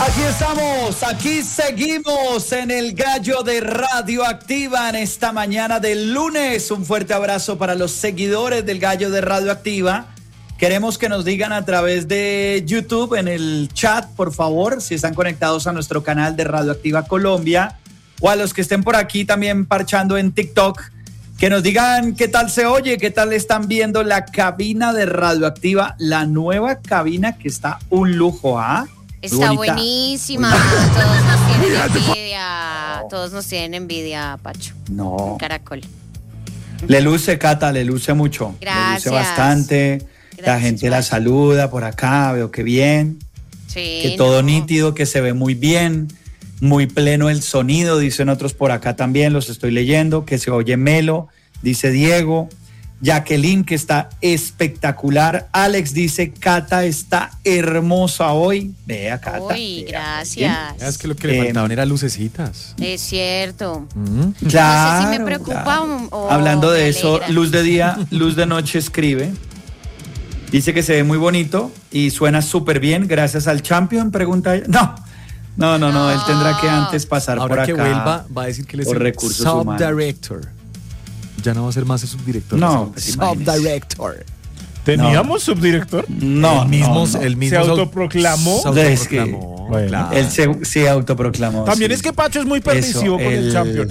Aquí estamos, aquí seguimos en el Gallo de Radioactiva en esta mañana del lunes. Un fuerte abrazo para los seguidores del Gallo de Radioactiva. Queremos que nos digan a través de YouTube en el chat, por favor, si están conectados a nuestro canal de Radioactiva Colombia, o a los que estén por aquí también parchando en TikTok, que nos digan qué tal se oye, qué tal están viendo la cabina de Radioactiva, la nueva cabina que está un lujo, ¿ah? Está buenísima. Todos nos tienen envidia. Todos nos tienen envidia, Pacho. No. Caracol. Le luce, Cata, le luce mucho. Gracias. Le luce bastante. Gracias, la gente la saluda por acá, veo que bien. Sí. Que todo nítido, que se ve muy bien. Muy pleno el sonido, dicen otros por acá también, los estoy leyendo. Que se oye melo, dice Diego. Jacqueline, que está espectacular. Alex dice, Cata está hermosa hoy. Vea, Cata. Uy, gracias. Es que lo que le faltaban eran lucecitas. Es cierto. Claro, no sé si me preocupa claro. o Hablando me de eso, alegra. Luz de Día, Luz de Noche escribe. Dice que se ve muy bonito y suena súper bien gracias al Champion, pregunta ella. No, él tendrá que antes pasar Ahora por acá. que vuelva, va a decir que él es por el recursos humanos. subdirector. Ya no va a ser más el subdirector. No, pues subdirector. ¿Teníamos subdirector? No, el mismo ¿Se autoproclamó? Se Es que- autoproclamó. Bueno. Claro. Él se autoproclamó. También sí. es que Pacho es muy permisivo con el Champion.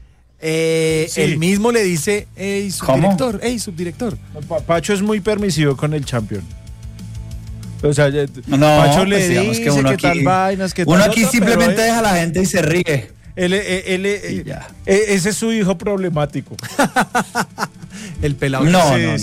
Sí. El mismo le dice, hey, ¿Cómo? subdirector. Pacho es muy permisivo con el Champion. O sea, No, Pacho le pues digamos dice que uno que tal aquí, vainas, que tal uno aquí otra, simplemente pero deja a la gente y se ríe. Y ya. ese es su hijo problemático. El pelado. No,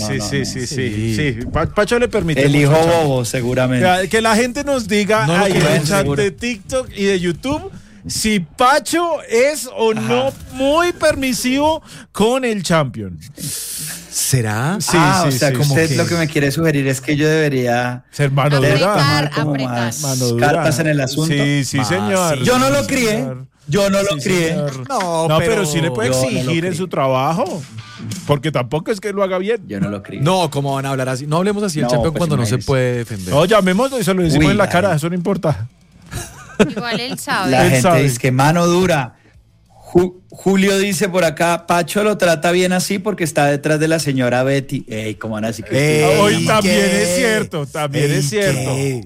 Sí. Pacho le permite. El mucho hijo Champion. bobo, seguramente. Que la gente nos diga No lo ahí en creen, el chat seguro. de TikTok y de YouTube si Pacho es o no muy permisivo con el Champion. ¿Será? Sí, o sí, sea, sí. que como usted que- lo que me quiere sugerir es que yo debería Ser mano le dura. tomar como apretar. más Mano dura. cartas en el asunto. Sí, señor. Yo no lo Sí, crié. señor. Yo no lo Sí, crié. señor. No, pero sí le puede yo no lo exigir en creo. su trabajo. Porque tampoco es que lo haga bien. Yo no lo crié. No, ¿cómo van a hablar así? No hablemos así del No, Champion pues cuando no se imagínese. puede defender. No, llamémoslo y se lo decimos Uy, en la la cara. gente. Eso no importa. Igual él sabe. La Él gente sabe. dice que mano dura. Julio dice por acá, Pacho lo trata bien así porque está detrás de la señora Betty. Ey, ¿cómo van a decir que Ey, Hoy también ¿qué? es cierto. También Ey, es cierto. ¿qué?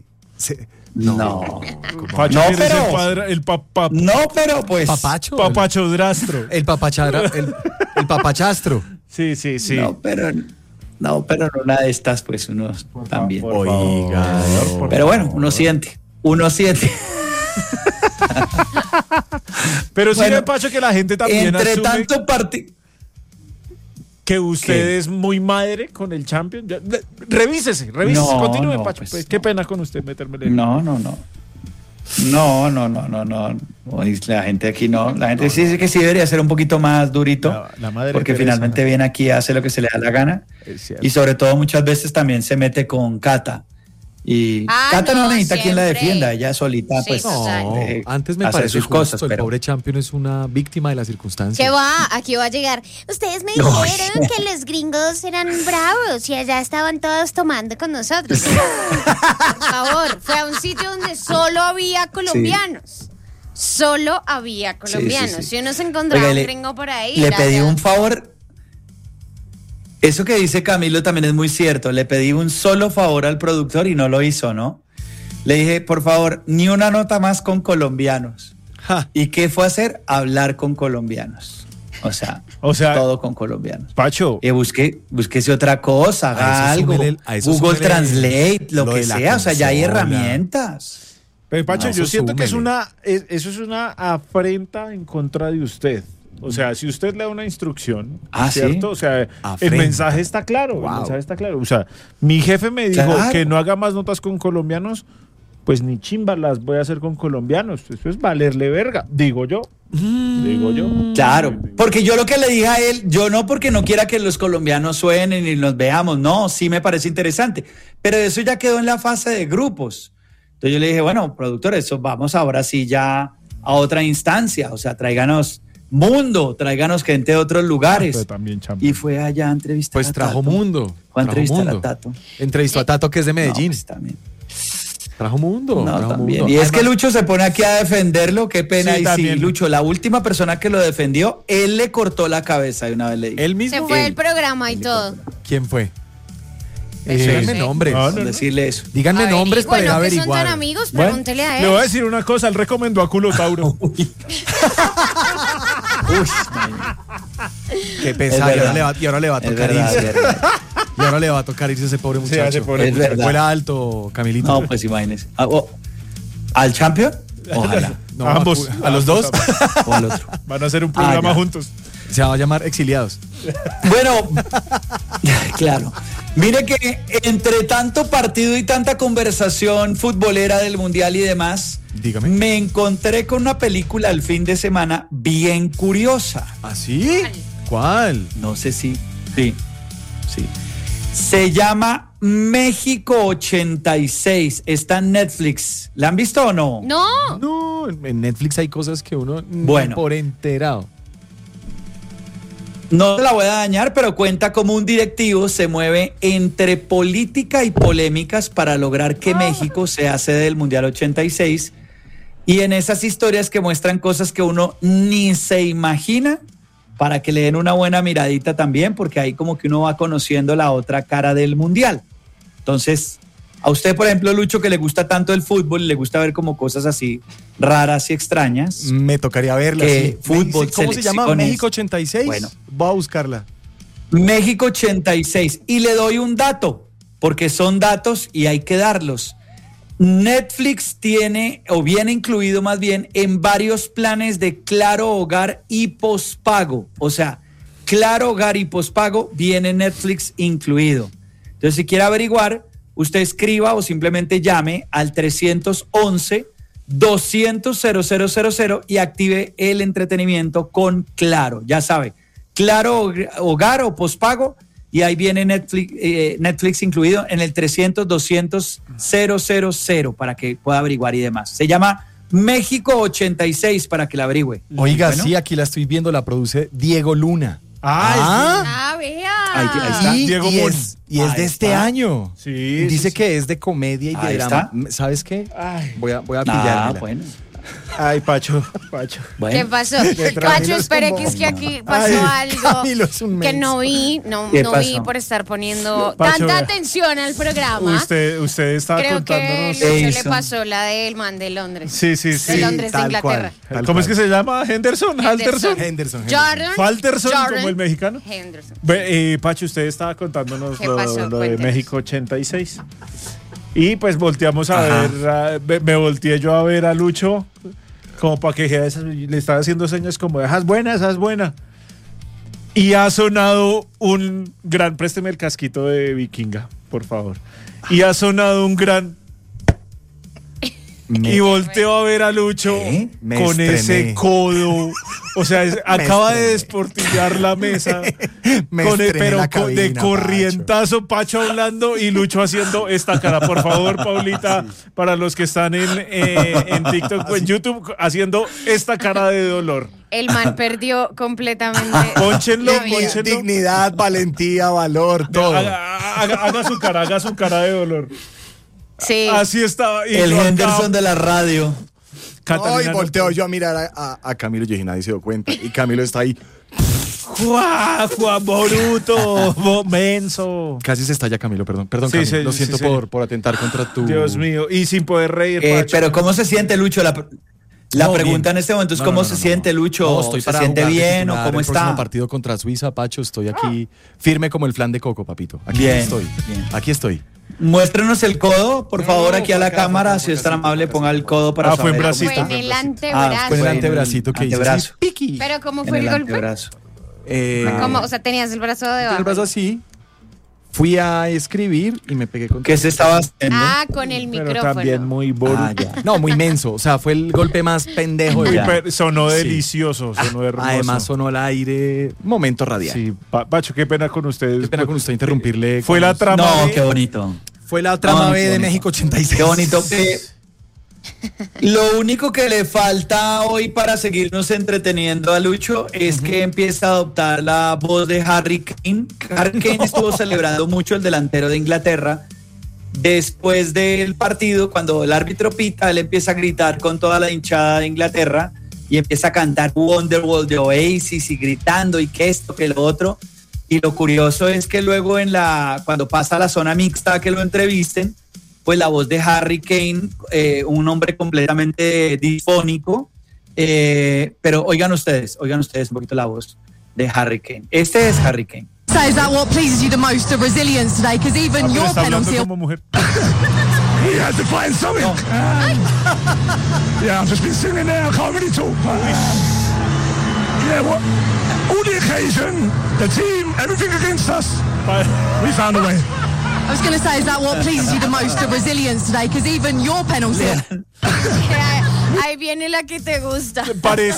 No. Pacho No, quiere pero- ser padre, el No, pero pues. ¿Papacho? papachodrastro. El papachadra, el papachastro. Sí. No, pero no, una de estas, pues uno también. por Oiga. favor, Pero bueno, uno siente. Pero sí Bueno, ve, Pacho, que la gente también Entre asume tanto partido. que usted ¿Qué? es muy madre con el Champion. Revísese. No, Continúe, no, Pacho. pues, Qué no. pena con usted meterme en No. Oye, la gente aquí no. La gente sí dice que sí debería ser un poquito más durito. La madre porque Teresa, finalmente ¿no? viene aquí, hace lo que se le da la gana. Es cierto. Y sobre todo muchas veces también se mete con Cata. Y Ah, Cata no no, necesita quien la siempre. defienda. Ella solita, Sí, pues. total. No, antes me hacer parece sus cosas, justo, el pero. pobre Champion es una víctima de las circunstancias. ¿Qué va? Aquí va a llegar. Ustedes me No. dijeron que los gringos eran bravos y allá estaban todos tomando con nosotros. Por favor, fue a un sitio donde solo había colombianos. Solo había colombianos. sí. Si uno se encontraba Oiga, un le- gringo por ahí. Le era pedí ya- un favor. Eso que dice Camilo también es muy cierto. Le pedí un solo favor al productor y no lo hizo, ¿no? Le dije, por favor, ni una nota más con colombianos. Ja. ¿Y qué fue a hacer? Hablar con colombianos. O sea, todo con colombianos. Pacho. Búsquese otra cosa, haga algo. Google Translate, lo que sea. O sea, ya hay herramientas. Pero Pacho, No, yo eso siento que súmele. eso es una afrenta en contra de usted. O sea, si usted le da una instrucción, ¿sí? ¿cierto? O sea, el Afrenta. mensaje está claro. Wow. El mensaje está claro. O sea, mi jefe me dijo Claro. que no haga más notas con colombianos, pues ni chimba las voy a hacer con colombianos. Eso es valerle verga, digo yo. Digo yo. Claro, porque yo lo que le dije a él, yo no porque no quiera que los colombianos suenen y nos veamos, no, sí me parece interesante, pero eso ya quedó en la fase de grupos. Entonces yo le dije, bueno, productor, eso vamos ahora sí ya a otra instancia, o sea, tráiganos mundo, tráiganos gente de otros lugares. Pero también Champion. Y fue allá a entrevistar Pues a trajo Tato. mundo. Fue a trajo entrevistar mundo. a Tato. Entrevistó a Tato, que es de No, Medellín. pues también. Trajo mundo. No, trajo también. mundo. Y es Además, que Lucho se pone aquí a defenderlo, qué pena. Sí, y también. sí, Lucho, la última persona que lo defendió, él le cortó la cabeza de una vez le dije. él Se mismo. fue del programa y todo. ¿Quién fue? Eso Díganme sí. nombres. No, Con decirle eso. Díganme nombres para ir a Bueno, que son averiguar. tan amigos, Bueno, pregúntele a él. le voy a decir una cosa, él recomendó a Culo Tauro. Qué pesado. Es verdad. Y ahora le va a Es tocar verdad, irse. es verdad. Y ahora le va a tocar irse a ese pobre Sí, muchacho. a ese pobre Es muchacho. verdad. Vuela alto, Camilito. No, pues imagínese. ¿Al champion? Ojalá. No, ambos. a los dos O al otro. Van a hacer un programa ya. juntos. se va a llamar Exiliados. Bueno, claro. Mire que entre tanto partido y tanta conversación futbolera del Mundial y demás, Dígame. me encontré con una película el fin de semana bien curiosa. ¿Ah, sí? ¿Cuál? No sé si... Sí. Se llama México 86. Está en Netflix. ¿La han visto o no? No. No, en Netflix hay cosas que uno ni Bueno. por enterado. No te la voy a dañar, pero cuenta cómo un directivo se mueve entre política y polémicas para lograr que México sea sede del Mundial 86. Y en esas historias que muestran cosas que uno ni se imagina, para que le den una buena miradita también, porque ahí como que uno va conociendo la otra cara del Mundial. Entonces, a usted, por ejemplo, Lucho, que le gusta tanto el fútbol y le gusta ver como cosas así raras y extrañas. Me tocaría verla. Que sí. fútbol, ¿Cómo se llama? selecciones. México 86. Bueno. Voy a buscarla. México 86. Y le doy un dato, porque son datos y hay que darlos. Netflix tiene, o viene incluido más bien, en varios planes de Claro Hogar y pospago. O sea, Claro Hogar y pospago viene Netflix incluido. Entonces, si quiere averiguar, usted escriba o simplemente llame al 311-200-0000 y active el entretenimiento con Claro. Ya sabe, Claro Hogar o pospago, y ahí viene Netflix incluido en el 300-200-000 para que pueda averiguar y demás. Se llama México 86 para que la averigüe. Oiga, Bueno. sí, aquí la estoy viendo, la produce Diego Luna. Ah, vea. Ahí está. Y, Diego y Mon. es, y es Ahí de este está. año. Sí, Dice sí, que es de comedia y de Ahí drama. está. ¿Sabes qué? Ay. Voy a pillármela. Bueno. Ay, Pacho. ¿Qué Bueno. pasó? Camilo Pacho, es espere como- que es que aquí pasó algo Camilo es un que menso. no vi, no ¿Qué vi pasó? por estar poniendo Pacho, tanta vea. atención al programa. Usted estaba Creo que contándonos. Lucho le Eso. pasó la del man de Londres. Sí, sí, De sí. Londres, de tal Inglaterra. cual, ¿Cómo es que se llama? ¿Henderson? ¿Halterson? Henderson. Jordan. Falterson, Jordan como el mexicano. Henderson. Pacho, usted estaba contándonos ¿Qué pasó? lo de Cuéntenos. México 86. Y pues volteamos a Ajá. ver, me volteé yo a ver a Lucho, como para que dijera esas, le estaba haciendo señas como, esa es buena. Y ha sonado un gran, présteme el casquito de Vikinga, por favor. Y ha sonado un gran... Y volteo a ver a Lucho ¿Qué? Me con estrené. ese codo. O sea, acaba de estrené. desportillar la mesa. Me Con estrené pero la de cabina, corrientazo, Pacho hablando y Lucho haciendo esta cara. Por favor, Paulita, para los que están en TikTok o en YouTube, haciendo esta cara de dolor. El man perdió completamente. Pónchenlo, la vida. pónchenlo. Dignidad, valentía, valor, todo. Haga su cara de dolor. Sí. Así estaba. Y El yo acá, Henderson de la radio. Catalina, Ay, no volteo puede. yo a mirar a Camilo y nadie se dio cuenta. Y Camilo está ahí. Juan Boruto, menso. Casi se estalla Camilo, perdón. Perdón, Sí, Camilo. sí, Lo sí, siento sí. por atentar contra tu... Dios mío. Y sin poder reír, Pacho. Pero ¿cómo se siente, Lucho? La No, pregunta bien. en este momento es No, cómo no, se no, siente, no. Lucho. No, estoy ¿Se para siente jugar de bien o titular cómo el próximo está? partido contra Suiza, Pacho. Estoy aquí firme como el flan de coco, papito. Aquí Bien, estoy. bien. Aquí estoy. Muéstrenos el codo, por No, favor, no, aquí a por la acá, cámara. por Si es tan acá, amable, por ponga el codo para Ah, fue en saber Brasil. cómo Fue está. en el Ah, antebrazo. Fue en el Fue en antebracito que hice así, antebrazo. piqui. Pero ¿cómo En fue el golpe? antebrazo. ¿Cómo? O sea, tenías el brazo Tenía debajo. el brazo así. Fui a escribir y me pegué con... ¿Qué se estaba haciendo? Ah, con el Pero micrófono. también muy Boruto. Ah, ya. No, muy menso. O sea, fue el golpe más pendejo de Ya. mi vida. Sonó Sí. delicioso, sonó hermoso. Además sonó al aire. Momento radial. Sí, Pacho, qué pena con ustedes. Qué pena con usted interrumpirle. Fue con- la trama. No, de- qué bonito. Fue la trama No, B qué de bonito. México 86. Qué bonito. Lo único que le falta hoy para seguirnos entreteniendo a Lucho es que empiece a adoptar la voz de Harry Kane. Harry Kane estuvo celebrando mucho, el delantero de Inglaterra, después del partido, cuando el árbitro pita, él empieza a gritar con toda la hinchada de Inglaterra y empieza a cantar Wonderwall de Oasis y gritando y que esto, que lo otro. Y lo curioso es que luego cuando pasa a la zona mixta que lo entrevisten, pues la voz de Harry Kane, un hombre completamente disfónico, pero oigan ustedes un poquito la voz de Harry Kane. Este es Harry Kane. So is that what pleases you the most of Brazilians today? Because even your penalty. Como mujer. He had to find something. Yeah, I've just been singing there. I can't really talk. Yeah, what? All the occasion, the team, everything against us. We found a way. I was going to say, is that what pleases you the most of Brazilians today? Because even your penalty. Ahí viene la que te gusta. Parece